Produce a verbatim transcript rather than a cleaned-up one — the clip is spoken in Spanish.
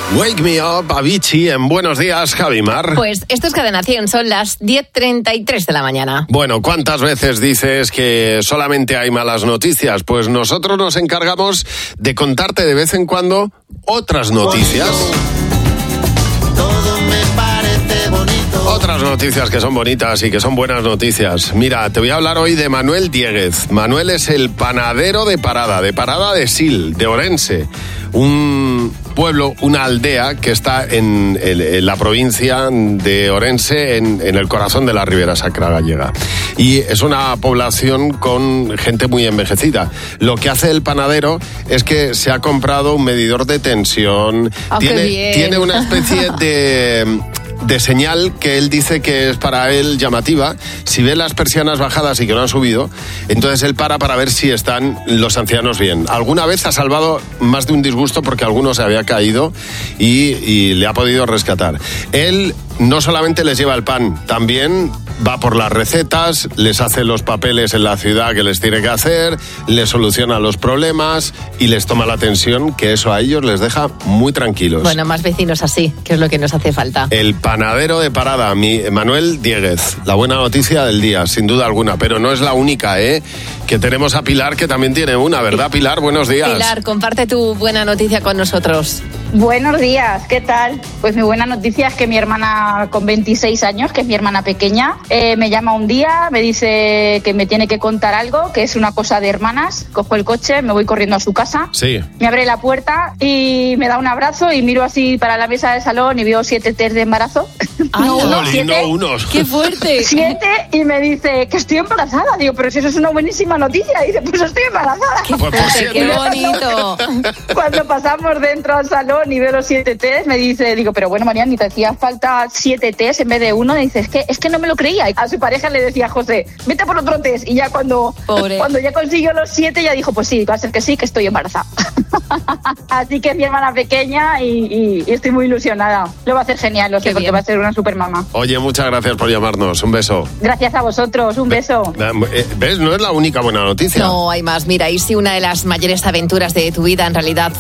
Wake Me Up, Avicii, en Buenos Días, Javimar. Pues esto es Cadena cien, son las diez treinta y tres de la mañana. Bueno, ¿cuántas veces dices que solamente hay malas noticias? Pues nosotros nos encargamos de contarte de vez en cuando otras noticias. Todo me parece bonito. Otras noticias que son bonitas y que son buenas noticias. Mira, te voy a hablar hoy de Manuel Dieguez. Manuel es el panadero de Parada, de Parada de Sil, de Orense. Un pueblo, una aldea que está en, en, en la provincia de Orense, en, en el corazón de la Ribera Sacra gallega. Y es una población con gente muy envejecida. Lo que hace el panadero es que se ha comprado un medidor de tensión. Oh, tiene, qué bien. tiene una especie de... de señal que él dice que es para él llamativa. Si ve las persianas bajadas y que no han subido, entonces él para para ver si están los ancianos bien. Alguna vez ha salvado más de un disgusto porque alguno se había caído y, y le ha podido rescatar. Él no solamente les lleva el pan, también va por las recetas, les hace los papeles en la ciudad que les tiene que hacer, les soluciona los problemas y les toma la atención, que eso a ellos les deja muy tranquilos. Bueno, más vecinos así, que es lo que nos hace falta. El panadero de Parada, mi Manuel Dieguez, la buena noticia del día, sin duda alguna, pero no es la única, ¿eh? Que tenemos a Pilar, que también tiene una, ¿verdad, Pilar? Buenos días. Pilar, comparte tu buena noticia con nosotros. Buenos días, ¿qué tal? Pues mi buena noticia es que mi hermana con veintiséis años, que es mi hermana pequeña, eh, me llama un día, me dice que me tiene que contar algo, que es una cosa de hermanas. Cojo el coche, me voy corriendo a su casa, Sí. me abre la puerta y me da un abrazo y miro así para la mesa del salón y veo siete test de embarazo. ¡Hala! No uno, Jolín, siete. no unos. ¡Qué fuerte! Siete, y me dice que estoy embarazada. Digo, pero si eso es una buenísima noticia. Dice, pues estoy embarazada. ¡Qué Pues por fuerte! siete. ¡Qué bonito! Cuando pasamos dentro al salón y veo los siete test, me dice, digo, pero bueno, María, ni te hacía falta siete test en vez de uno. Me dice, es que, es que no me lo creía. Y a su pareja le decía, José, vete por otro test. Y ya cuando, Pobre. cuando ya consiguió los siete, ya dijo, pues sí, va a ser que sí, que estoy embarazada. Así que es mi hermana pequeña y, y, y estoy muy ilusionada. Lo va a hacer genial, lo sé, Qué porque bien. va a ser una super mamá. Oye, muchas gracias por llamarnos. Un beso. Gracias a vosotros, un beso. Eh, ¿Ves? No es la única buena noticia. No hay más. Mira, y si una de las mayores aventuras de tu vida en realidad